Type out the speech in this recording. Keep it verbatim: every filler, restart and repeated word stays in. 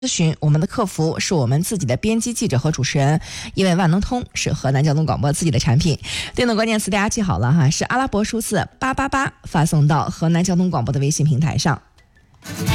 咨询我们的客服是我们自己的编辑记者和主持人，因为万能通是河南交通广播自己的产品。电脑关键词大家记好了哈，是阿拉伯数字八八八，发送到河南交通广播的微信平台上。